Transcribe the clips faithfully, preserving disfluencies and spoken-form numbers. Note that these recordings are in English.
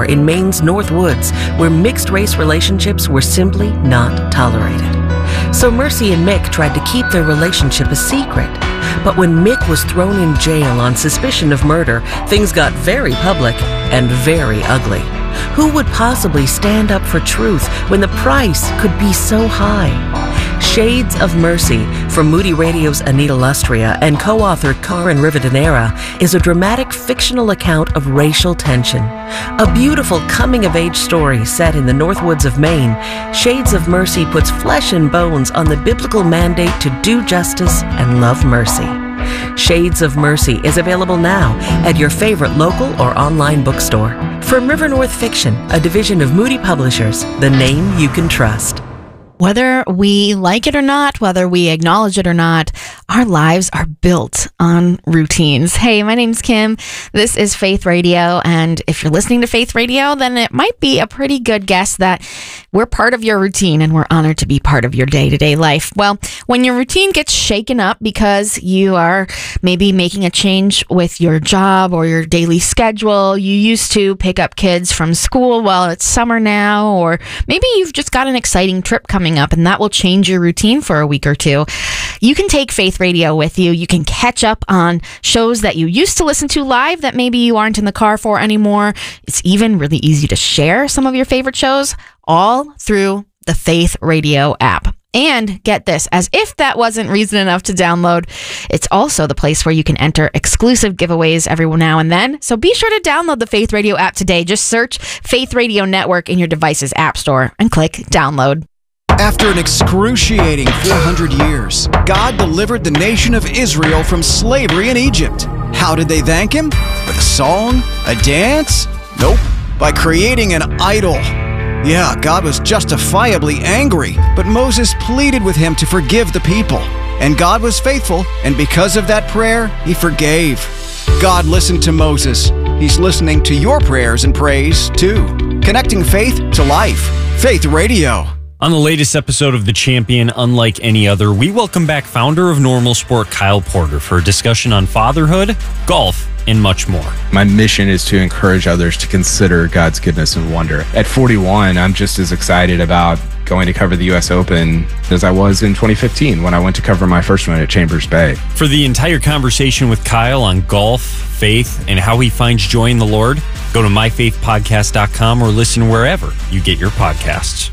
store in Maine's North Woods where mixed-race relationships were simply not tolerated. So Mercy and Mick tried to keep their relationship a secret. But when Mick was thrown in jail on suspicion of murder, things got very public and very ugly. Who would possibly stand up for truth when the price could be so high? Shades of Mercy from Moody Radio's Anita Lustria and co-authored Karen Rivadeneira is a dramatic fictional account of racial tension. A beautiful coming-of-age story set in the Northwoods of Maine, Shades of Mercy puts flesh and bones on the biblical mandate to do justice and love mercy. Shades of Mercy is available now at your favorite local or online bookstore. From River North Fiction, a division of Moody Publishers, the name you can trust. Whether we like it or not, whether we acknowledge it or not, our lives are built on routines. Hey, my name's Kim. This is Faith Radio. And if you're listening to Faith Radio, then it might be a pretty good guess that we're part of your routine and we're honored to be part of your day-to-day life. Well, when your routine gets shaken up because you are maybe making a change with your job or your daily schedule, you used to pick up kids from school, well, it's summer now, or maybe you've just got an exciting trip coming up and that will change your routine for a week or two. You can take Faith Radio with you. You can catch up on shows that you used to listen to live that maybe you aren't in the car for anymore. It's even really easy to share some of your favorite shows all through the Faith Radio app. And get this, as if that wasn't reason enough to download, it's also the place where you can enter exclusive giveaways every now and then. So be sure to download the Faith Radio app today. Just search Faith Radio Network in your device's app store and click download. After an excruciating four hundred years, God delivered the nation of Israel from slavery in Egypt. How did they thank Him? With a song? A dance? Nope. By creating an idol. Yeah, God was justifiably angry, but Moses pleaded with Him to forgive the people. And God was faithful, and because of that prayer, He forgave. God listened to Moses. He's listening to your prayers and praise, too. Connecting faith to life. Faith Radio. On the latest episode of The Champion, Unlike Any Other, we welcome back founder of Normal Sport, Kyle Porter, for a discussion on fatherhood, golf, and much more. My mission is to encourage others to consider God's goodness and wonder. At forty-one, I'm just as excited about going to cover the U S Open as I was in twenty fifteen when I went to cover my first one at Chambers Bay. For the entire conversation with Kyle on golf, faith, and how he finds joy in the Lord, go to my faith podcast dot com or listen wherever you get your podcasts.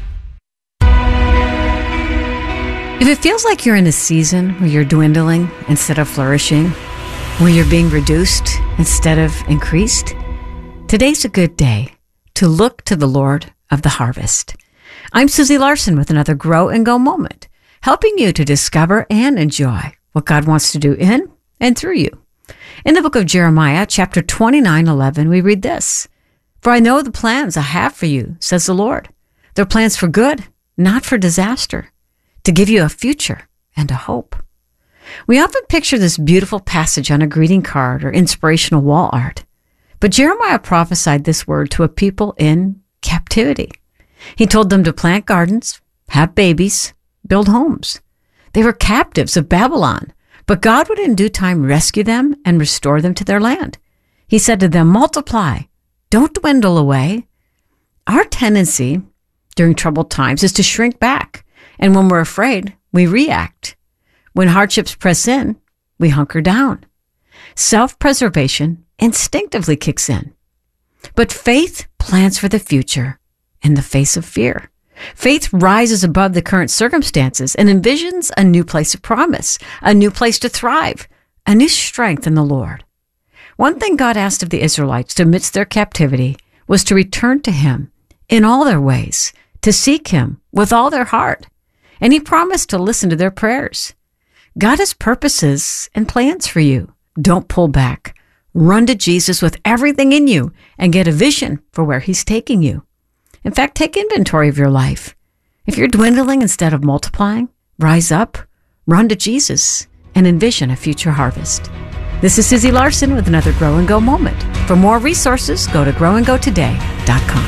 If it feels like you're in a season where you're dwindling instead of flourishing, where you're being reduced instead of increased, today's a good day to look to the Lord of the harvest. I'm Susie Larson with another Grow and Go moment, helping you to discover and enjoy what God wants to do in and through you. In the book of Jeremiah, chapter twenty-nine eleven, we read this: "For I know the plans I have for you, says the Lord. They're plans for good, not for disaster, to give you a future and a hope." We often picture this beautiful passage on a greeting card or inspirational wall art. But Jeremiah prophesied this word to a people in captivity. He told them to plant gardens, have babies, build homes. They were captives of Babylon, but God would in due time rescue them and restore them to their land. He said to them, multiply, don't dwindle away. Our tendency during troubled times is to shrink back. And when we're afraid, we react. When hardships press in, we hunker down. Self-preservation instinctively kicks in. But faith plans for the future in the face of fear. Faith rises above the current circumstances and envisions a new place of promise, a new place to thrive, a new strength in the Lord. One thing God asked of the Israelites amidst their captivity was to return to Him in all their ways, to seek Him with all their heart. And He promised to listen to their prayers. God has purposes and plans for you. Don't pull back. Run to Jesus with everything in you and get a vision for where He's taking you. In fact, take inventory of your life. If you're dwindling instead of multiplying, rise up, run to Jesus, and envision a future harvest. This is Susie Larson with another Grow and Go moment. For more resources, go to grow and go today dot com.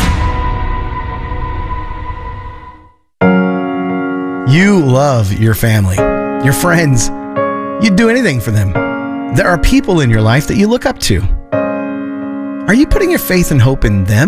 You love your family, your friends. You'd do anything for them. There are people in your life that you look up to. Are you putting your faith and hope in them?